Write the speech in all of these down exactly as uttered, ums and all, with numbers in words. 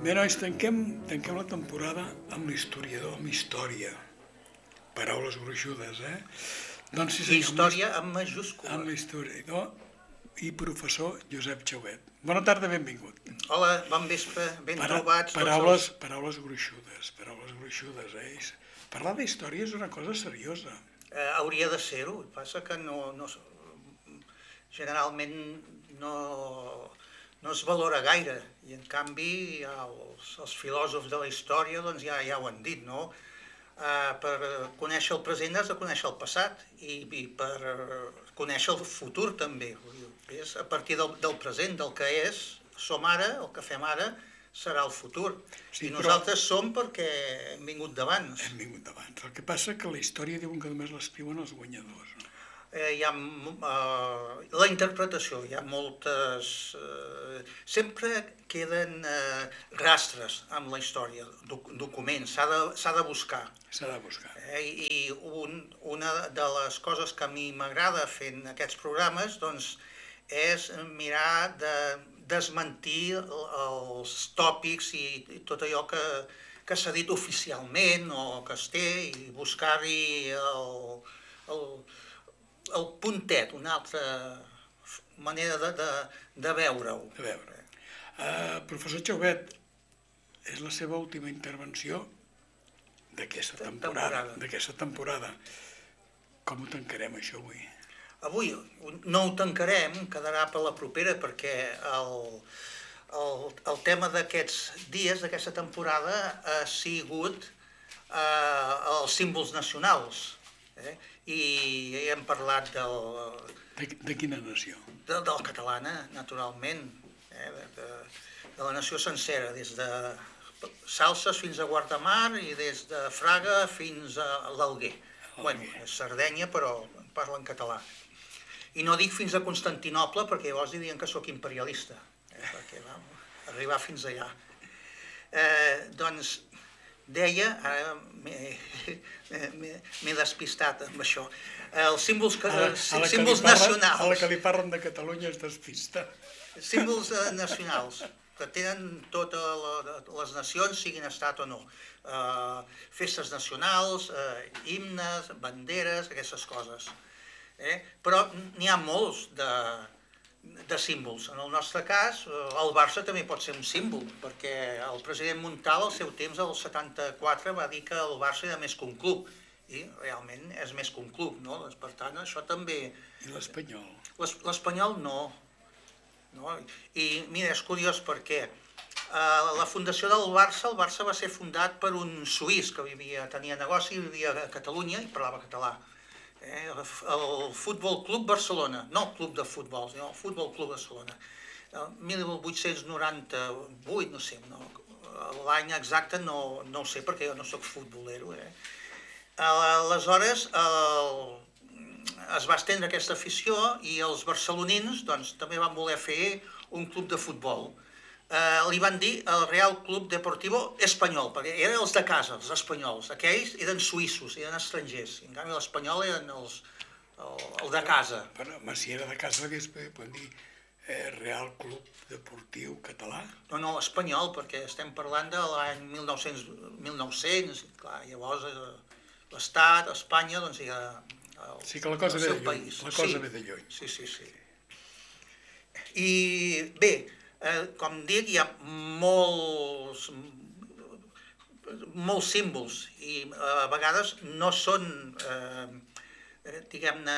Bé, nois, tanquem, tanquem la temporada amb l'historiador, amb història. Paraules gruixudes, eh? Doncs sí, senyor, Història amb majúscula. amb l'historiador i professor Josep Chauvet. Bona tarda, benvingut. Hola, bon vespre, ben Para- trobats paraules, tots paraules gruixudes, paraules gruixudes, eh? Parlar d'història és una cosa seriosa. els... Eh, hauria de ser-ho, el que passa que no, no, generalment no, no es valora gaire, i en canvi ja els, els filòsofs de la història doncs ja, ja ho han dit, no? Eh, per conèixer el present has de conèixer el passat i, i per conèixer el futur també. És a partir del, del present, del que és, som ara, el que fem ara serà el futur. Sí, I però- nosaltres som perquè hem vingut d'abans. Hem vingut d'abans. El que passa que la història diuen que només l'escriuen els guanyadors. No? Eh, hi ha eh, la interpretació, hi ha moltes... Eh, sempre queden eh, rastres amb la història, doc, documents, s'ha de, s'ha de buscar. S'ha de buscar. Eh, I un, una de les coses que a mi m'agrada fent aquests programes doncs, és mirar de desmentir els tòpics i, i tot allò que, que s'ha dit oficialment o que es té i buscar-hi el, el, el puntet, una altra manera de, de, de veure-ho. A veure, uh, professor Chauvet, és la seva última intervenció d'aquesta De- temporada. temporada. D'aquesta temporada. Com ho tancarem, això, avui? Avui no ho tancarem, quedarà per la propera, perquè el, el, el tema d'aquests dies, d'aquesta temporada, ha sigut eh, els símbols nacionals. Eh? I hem parlat del, De, de quina nació? de, del catalana, naturalment, eh? de, de, de la nació sencera, des de Salses fins a Guardamar i des de Fraga fins a l'Alguer. Bueno, és Sardenya, però parla en català. I no dic fins a Constantinoble, perquè llavors dirien que sóc imperialista, eh? perquè vam arribar fins allà. Eh, doncs, deia, ara m'he despistat amb això, els símbols, que, A la, a la símbols que li parlen, nacionals. a la que li parlen de Catalunya es despista. Símbols eh, nacionals, que tenen totes les nacions, siguin estat o no. Eh, festes nacionals, eh, himnes, banderes, aquestes coses. Eh? Però n'hi ha molts de, de símbols. En el nostre cas, eh, el Barça també pot ser un símbol, perquè el president Montal, al seu temps, al setanta-quatre, va dir que el Barça era més que un club. I realment és més que un club, no? Per tant, això també... I l'espanyol? L'es- L'espanyol no. no. I mira, és curiós perquè eh, la fundació del Barça, el Barça va ser fundat per un suís que vivia, tenia negoci, vivia a Catalunya i parlava català. Eh, el, el Futbol Club Barcelona, no el club de futbol, sinó el Futbol Club Barcelona. El mil vuit-cents noranta-vuit, no sé, no, l'any exacte no, no ho sé perquè jo no sóc futbolero. Eh. Aleshores, el, es va estendre aquesta afició i els barcelonins doncs, també van voler fer un club de futbol. Eh, li van dir el Real Club Deportivo Espanyol, perquè eren els de casa, els espanyols. Aquells eren suïssos, eren estrangers. En canvi, l'espanyol eren els, el, el de casa. Però, home, si era de casa, hagués poden dir eh, Real Club Deportiu Català. No, no, espanyol, perquè estem parlant de l'any mil nou-cents, mil nou-cents, clar, llavors eh, l'Estat, Espanya, doncs hi ha el, Sí que la cosa el ve seu de lluny, país. la cosa Sí, ve de lluny. Sí, sí, sí. I bé, eh, com dic, hi ha molts, molts símbols i eh, a vegades no són, eh, diguem-ne,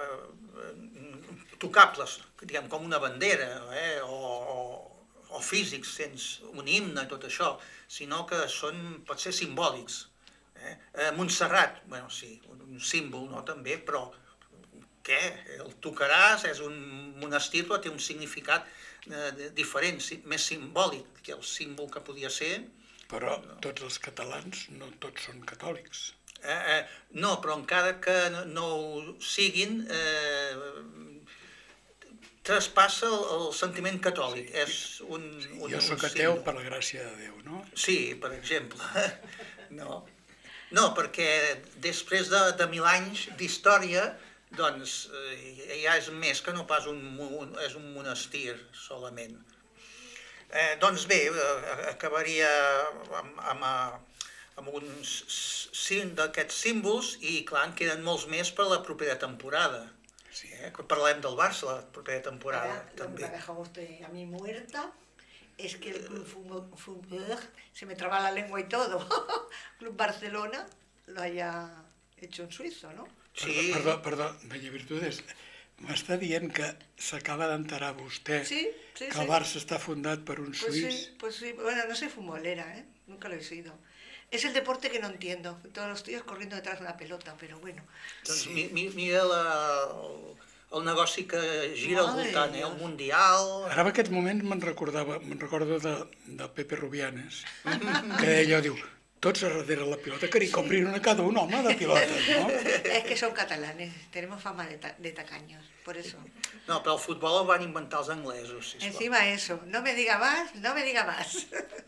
tocables, diguem, com una bandera, eh, o, o, o físics, sense un himne i tot això, sinó que són, pot ser simbòlics. Eh? Eh, Montserrat, bueno, sí, un símbol, no, també, però què? El tocaràs és un monestir, però té un significat eh, diferent, sí, més simbòlic que el símbol que podia ser. Però tots els catalans no tots són catòlics. Eh, eh, no, però encara que no, no ho siguin, eh, traspassa el, el sentiment catòlic. Sí. És un, un, Jo sóc un ateu símbol. per la gràcia de Déu, no? Sí, per exemple. No, no perquè després de, de mil anys d'història, doncs eh, ja és més que no pas un, un, és un monestir solament. Eh, doncs bé, eh, acabaria amb, amb, eh, amb uns cinc d'aquests símbols i, clar, en queden molts més per la propera temporada. Sí. Eh? Parlem del Barça la propera temporada, Ahora, lo que també. me ha dejado usted a mí muerta es que el Club Fútbol, Fútbol- se me traba la lengua y todo, Club Barcelona lo haya hecho en suizo, ¿no? Sí, Perdó, perdó, Doña Virtudes, m'està dient que s'acaba d'enterar vostè Sí, sí, que sí. el Barça està fundat per un Pues suís. sí, pues sí, bueno, no soy futbolera, ¿eh? Nunca lo he sido. Es el deporte que no entiendo, todos los tíos corriendo detrás de una pelota, pero bueno. doncs mi, mi, mira la, el, el negoci que gira al Madre voltant, de eh? El Dios. Mundial... Ara en aquests moments me'n recordava, me'n recordo de, de Pepe Rubianes, que deia, diu, tots a darrere la pilota, que n'hi comprin una cada un, home, de pilotes, no? Es que son catalanes, tenemos fama de, ta- de tacaños, por eso. No, però el futbol el van inventar els anglesos, sisplau. Encima eso, no me diga más, no me diga más.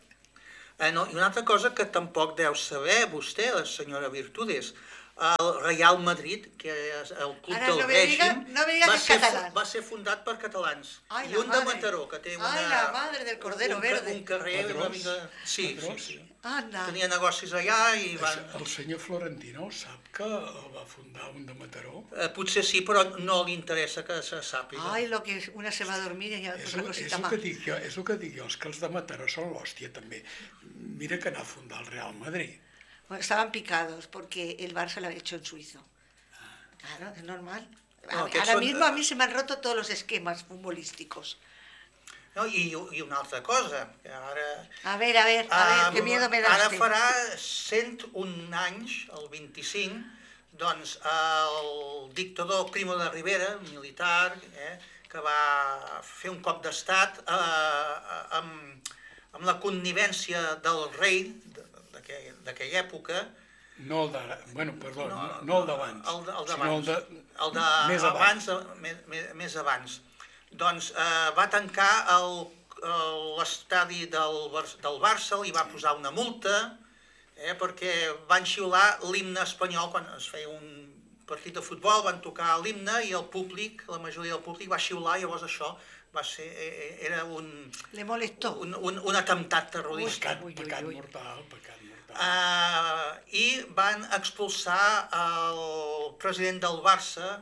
Eh, no, I una altra cosa que tampoc deu saber vostè, la senyora Virtudes, el Real Madrid, que és el club Ara del no me règim, diga- no me diga va, que és ser, català. va ser fundat per catalans. Ai, I la un de madre. Mataró, que té una... Ai, la madre del Cordero un, ca- Verde. Un carrer una Padrós? mica... Sí, sí, Padrós? sí. Anda. Tenia negocis allà i van... El senyor Florentino sap que el va fundar un de Mataró? Eh, potser sí, però no li interessa que se sàpiga. Ay, lo que es, una se va a dormir y És otra el, és cosita el más. que dic jo, és el que dic jo, és que els de Mataró són l'hòstia també. Mira que anar a fundar el Real Madrid. Bueno, estaban picados porque el Barça lo había hecho en suizo. Claro, es normal. No, A- aquests Ahora són, mismo a eh, mí se me han roto todos los esquemas futbolísticos. No, i, I una altra cosa, que ara... A ver, a ver, a ver, Ah, qué miedo me da Ara este. farà cent un anys, el vint-i-cinc, doncs el dictador Primo de Rivera, militar, eh, que va fer un cop d'estat eh, amb, amb la connivència del rei de- d'aquell- d'aquella època. No el de... Bueno, perdó, no, No, no el d'abans, El, de- el sinó d'abans. el de... El de més abans. abans, més, més, més abans. Doncs eh, va tancar el- el- l'estadi del, Bar- del Barça, li va posar una multa, eh, perquè van xiular l'himne espanyol quan es feia un partit de futbol, van tocar l'himne i el públic, la majoria del públic va xiular, llavors això va ser, eh, era un, Le molestó. un, un, un atemptat terrorista. Pecat, Ui, ui, pecat ui. mortal, pecat mortal. Uh, I van expulsar el president del Barça,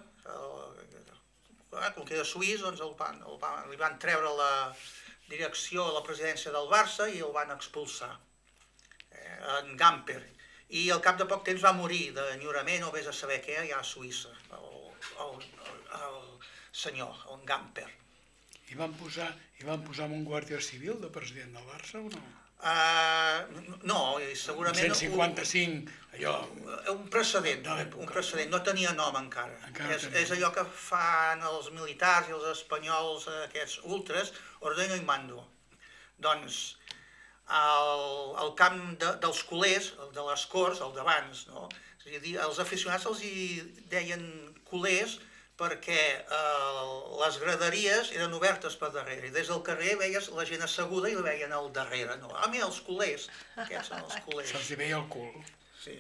el, com que era suís, doncs el van, el van, li van treure la direcció a la presidència del Barça i el van expulsar, eh, en Gamper. I al cap de poc temps va morir d'enyorament o vés a saber què, allà a Suïssa, el, el, el senyor, el Gamper. I van posar, i van posar un guàrdia civil de president del Barça o no? Uh, no, i segurament... cent cinquanta-cinc, allò... Un precedent, De l'època. un precedent, no tenia nom encara. Encara és, tenia. és allò que fan els militars i els espanyols, eh, aquests ultres, ordeno i mando. Doncs el, el camp de, dels culers, el de les Corts, el d'abans, no? És a dir, els aficionats els hi deien culers perquè eh, les graderies eren obertes per darrere i des del carrer veies la gent asseguda i la veien al darrere. No? Ah, mira, els culers, aquests són els culers. Se'ls hi veia el cul. Sí.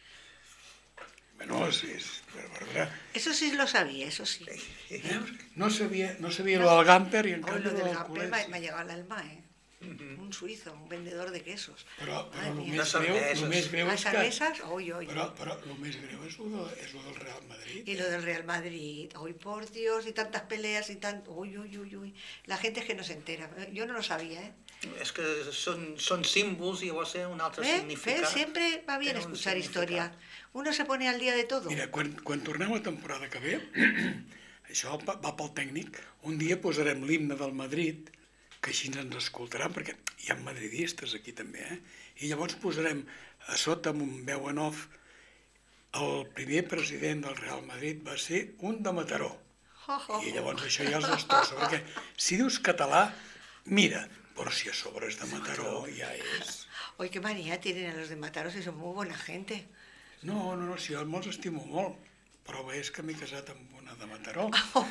Bueno, sí, és... per verdad. Eso sí lo sabía, eso sí. Eh? No sabia, no sabia lo del Gamper i en Hoy canvi lo lo del del Gamper culer me, sí. me ha llegado al alma, ¿eh? Un suizo, un vendedor de quesos. Però, però Madre el mía. més De greu, el cerveses. més greu Las és que... cervezas, hoy, hoy. Però, però el més greu és lo, de, és lo del Real Madrid. Y lo del Real Madrid, hoy por Dios, y tantas peleas y tanto, uy, uy, uy, uy. La gente es que no se entera, yo no lo sabía, ¿eh? És que són, són símbols i llavors tenen un altre ¿Ve? significat. ¿Ve? Siempre va bien Tenen un escuchar historia. significat. Uno se pone al día de todo. Mira, quan, quan tornem a temporada que ve, això va, va pel tècnic, un dia posarem l'himne del Madrid, que així ens escoltaran, perquè hi ha madridistes aquí també, eh? I llavors posarem a sota amb un veu en off el primer president del Real Madrid va ser un de Mataró. Jo, jo, I jo. llavors això ja els destrossa, perquè si dius català, mira, però si a sobre és de Mataró ja és... Hoy qué manía tienen a los de Mataró si son muy buena gente. No, no, no, si jo els estimo molt, però és que m'he casat amb una de Mataró.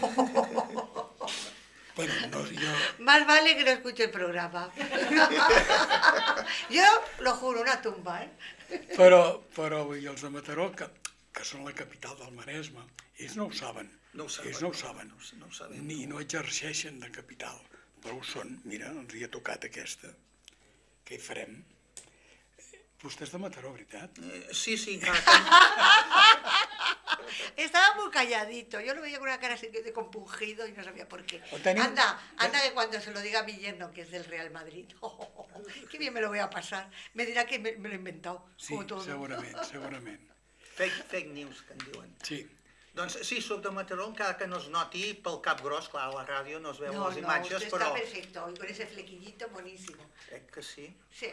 Bueno, no, jo... Más vale que no escuche el programa. Yo lo juro, una tumba, ¿eh? Però, però i els de Mataró, que, que són la capital del Maresme, ells no ho saben. No ho saben. Ells no ho saben. No ho- no ho saben. Ni no exerceixen de capital. però ho són, mira, els hi ha tocat aquesta. Què hi farem? Vostè és de Mataró, veritat? Eh, Sí, sí, encara que... Estaba muy calladito, yo lo veía con una cara así de compungido y no sabía por qué. O teniu- Anda, anda que cuando se lo diga a mi yerno, que es del Real Madrid, qué bien me lo voy a pasar. Me dirá que me, me lo he inventado, Sí, como todo. segurament, segurament. Fake, fake news, que en diuen. Sí. Doncs sí, soc de Mataró, encara que no es noti pel cap gros, clar, a la ràdio no es veuen No, les no, imatges, usted però está perfecto, y con ese flequillito buenísimo. crec que sí. Sí,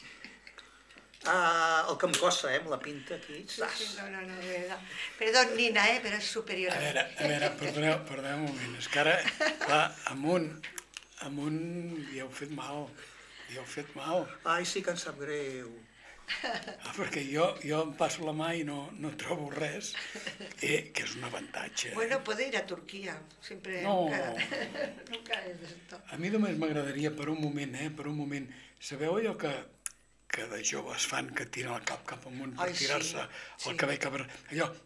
Ah, el que em costa, eh, amb la pinta aquí. sí, Sas. sí, no, no, no, de verdad. Perdón, Nina, eh, pero es superior A a mí. veure, a veure, perdoneu, perdoneu un moment. És que ara, clar, amunt, amunt li heu fet mal. Li heu fet mal. Ai, sí que em sap greu. Ah, perquè jo, jo em passo la mà i no, no trobo res, eh, que és un avantatge. Bueno, puede ir a Turquía, siempre, No. nunca, nunca es de esto. A mi només m'agradaria per un moment, eh, per un moment, sabeu allò que, que de joves fan, que tiren el cap cap amunt per Ai, sí, tirar-se sí. el cabell cap... Allò,